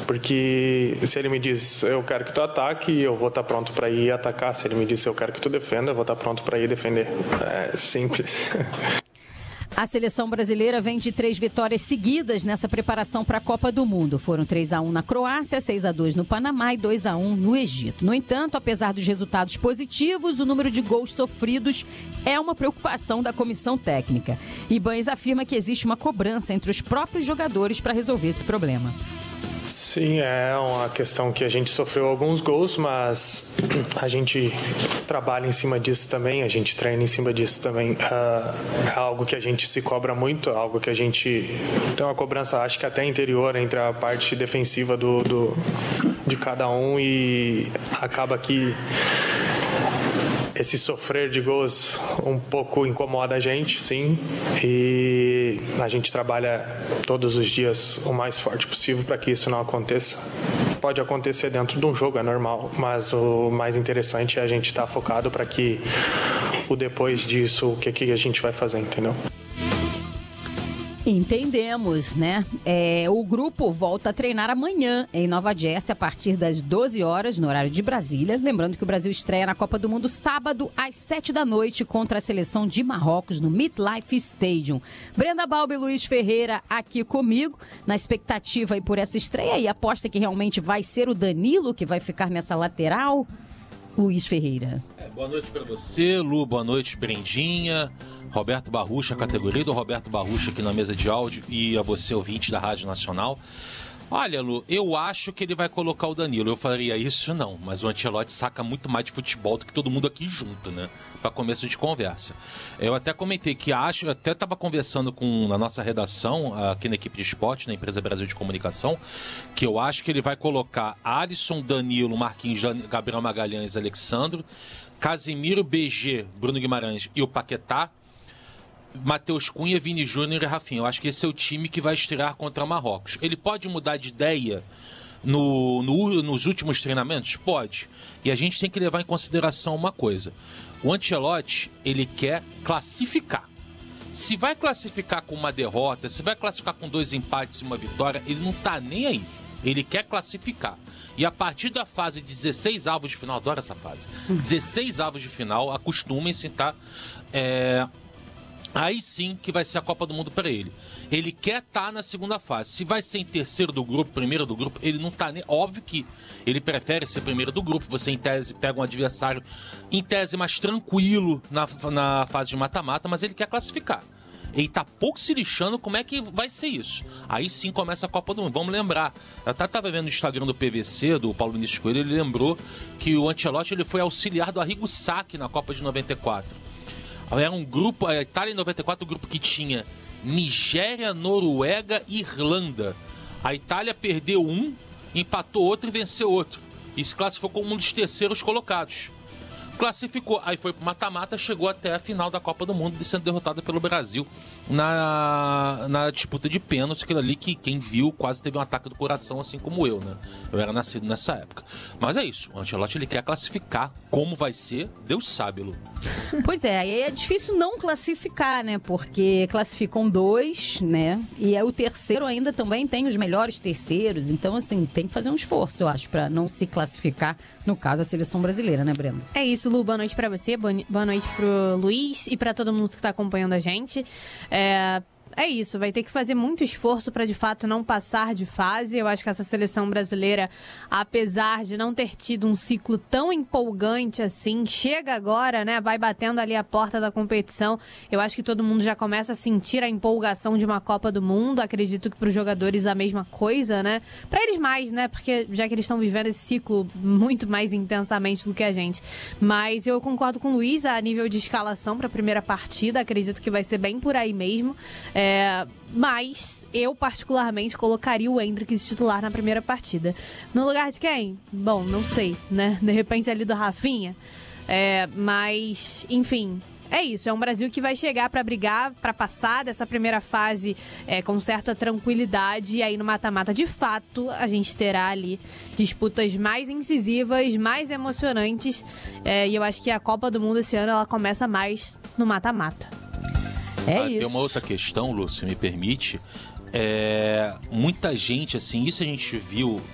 Porque se ele me diz, eu quero que tu ataque, eu vou estar pronto para ir atacar. Se ele me diz, eu quero que tu defenda, eu vou estar pronto para ir defender. É simples. A seleção brasileira vem de 3 vitórias seguidas nessa preparação para a Copa do Mundo. Foram 3-1 na Croácia, 6-2 no Panamá e 2-1 no Egito. No entanto, apesar dos resultados positivos, o número de gols sofridos é uma preocupação da comissão técnica. Ibañez afirma que existe uma cobrança entre os próprios jogadores para resolver esse problema. Sim, é uma questão que a gente sofreu alguns gols, mas a gente trabalha em cima disso também, a gente treina em cima disso também. É algo que a gente se cobra muito, é algo que a gente tem uma cobrança, acho que até interior, entre a parte defensiva de cada um, e acaba que esse sofrer de gols um pouco incomoda a gente, sim, e a gente trabalha todos os dias o mais forte possível para que isso não aconteça. Pode acontecer dentro de um jogo, é normal, mas o mais interessante é a gente estar focado para que o depois disso, o que a gente vai fazer, entendeu? Entendemos, né? O grupo volta a treinar amanhã em Nova Jersey, a partir das 12 horas, no horário de Brasília. Lembrando que o Brasil estreia na Copa do Mundo sábado, às 7 da noite, contra a seleção de Marrocos, no MetLife Stadium. Brenda Balbi e Luiz Ferreira aqui comigo, na expectativa aí por essa estreia, e aposta que realmente vai ser o Danilo que vai ficar nessa lateral. Luiz Ferreira. Boa noite para você, Lu, boa noite, Brendinha, Roberto Barrucha, categoria do Roberto Barrucha aqui na mesa de áudio, e a você, ouvinte da Rádio Nacional. Olha, Lu, eu acho que ele vai colocar o Danilo. Eu faria isso? Não, mas o Ancelotti saca muito mais de futebol do que todo mundo aqui junto, né? Para começo de conversa. Eu até comentei que acho, até estava conversando na nossa redação, aqui na equipe de esporte, na Empresa Brasil de Comunicação, que eu acho que ele vai colocar Alisson, Danilo, Marquinhos, Gabriel Magalhães, Alexandro, Casemiro, BG, Bruno Guimarães e o Paquetá, Matheus Cunha, Vini Júnior e Rafinha. Eu acho que esse é o time que vai estrear contra Marrocos. Ele pode mudar de ideia nos últimos treinamentos? Pode. E a gente tem que levar em consideração uma coisa. O Ancelotti, ele quer classificar. Se vai classificar com uma derrota, se vai classificar com 2 empates e uma vitória, ele não tá nem aí. Ele quer classificar. E a partir da fase de 16 avos de final, adoro essa fase, 16 avos de final, acostumem-se, tá? Aí sim que vai ser a Copa do Mundo para ele. Ele quer estar na segunda fase. Se vai ser em terceiro do grupo, primeiro do grupo, ele não tá nem... Óbvio que ele prefere ser primeiro do grupo. Você, em tese, pega um adversário, em tese, mais tranquilo na fase de mata-mata, mas ele quer classificar. Ele tá pouco se lixando como é que vai ser isso. Aí sim começa a Copa do Mundo. Vamos lembrar. Eu até estava vendo no Instagram do PVC, do Paulo Vinícius Coelho, ele lembrou que o Ancelotti ele foi auxiliar do Arrigo Sacchi na Copa de 94. Era um grupo, a Itália em 94, um grupo que tinha Nigéria, Noruega e Irlanda. A Itália perdeu um, empatou outro e venceu outro. E se classificou como um dos terceiros colocados. Classificou, aí foi pro mata-mata, chegou até a final da Copa do Mundo, sendo derrotada pelo Brasil na disputa de pênaltis, aquilo ali que quem viu quase teve um ataque do coração, assim como eu, né? Eu era nascido nessa época. Mas é isso, o Ancelotti ele quer classificar. Como vai ser, Deus sabe, Lu. Pois é, aí é difícil não classificar, né? Porque classificam 2, né? E o terceiro ainda também tem os melhores terceiros. Então, assim, tem que fazer um esforço, eu acho, para não se classificar, no caso, a seleção brasileira, né, Breno? É isso, Lu. Boa noite pra você, boa noite pro Luiz e pra todo mundo que tá acompanhando a gente. É isso, vai ter que fazer muito esforço para de fato não passar de fase. Eu acho que essa seleção brasileira, apesar de não ter tido um ciclo tão empolgante assim, chega agora, né? Vai batendo ali a porta da competição. Eu acho que todo mundo já começa a sentir a empolgação de uma Copa do Mundo. Acredito que para os jogadores a mesma coisa, né? Para eles mais, né? Porque já que eles estão vivendo esse ciclo muito mais intensamente do que a gente. Mas eu concordo com o Luiz a nível de escalação para a primeira partida. Acredito que vai ser bem por aí mesmo. Mas eu particularmente colocaria o Endrick titular na primeira partida. No lugar de quem? Bom, não sei, né? De repente ali do Rafinha. Mas, enfim, é isso. É um Brasil que vai chegar para brigar, para passar dessa primeira fase com certa tranquilidade. E aí no mata-mata, de fato, a gente terá ali disputas mais incisivas, mais emocionantes. E eu acho que a Copa do Mundo esse ano ela começa mais no mata-mata. Isso. Tem uma outra questão, Lu, se me permite. Muita gente, assim, isso a gente viu